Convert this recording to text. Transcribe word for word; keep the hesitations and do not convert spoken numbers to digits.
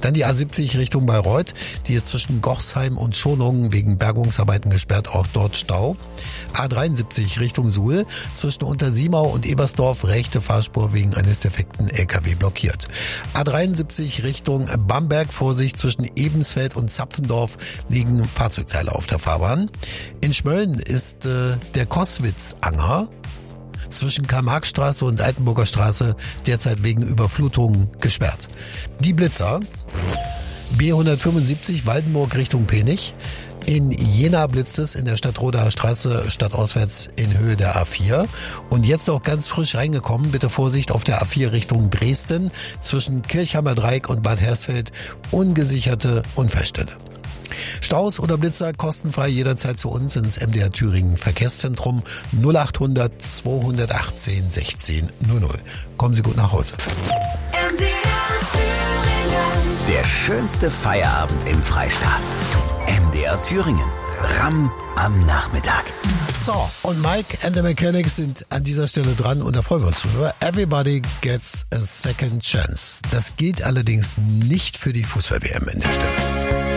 Dann die A siebzig Richtung Bayreuth. Die ist zwischen Gochsheim und Schonungen wegen Bergungsarbeiten gesperrt, auch dort Stau. A dreiundsiebzig Richtung Suhl. Zwischen Untersiemau und Ebersdorf rechte Fahrspur wegen eines defekten L K W blockiert. A dreiundsiebzig Richtung Bamberg. Vorsicht, zwischen Ebensfeld und Zapfendorf liegen Fahrzeugteile auf der Fahrbahn. In Schmölln ist äh, der Koswitz-Anger zwischen Karl-Marx-Straße und Altenburger Straße derzeit wegen Überflutungen gesperrt. Die Blitzer, B hundertfünfundsiebzig Waldenburg Richtung Penich. In Jena blitzt es in der Stadtrodaer Straße stadtauswärts in Höhe der A vier. Und jetzt auch ganz frisch reingekommen, bitte Vorsicht auf der A vier Richtung Dresden zwischen Kirchheimer Dreieck und Bad Hersfeld, ungesicherte Unfallstelle. Staus oder Blitzer kostenfrei jederzeit zu uns ins M D R Thüringen Verkehrszentrum null achthundert zweihundertachtzehn sechzehn null null. Kommen Sie gut nach Hause. M D R Thüringen. Der schönste Feierabend im Freistaat. M D R Thüringen. Ram am Nachmittag. So, und Mike and the Mechanics sind an dieser Stelle dran und da freuen wir uns drüber. Everybody gets a second chance. Das gilt allerdings nicht für die Fußball-W M an der Stelle.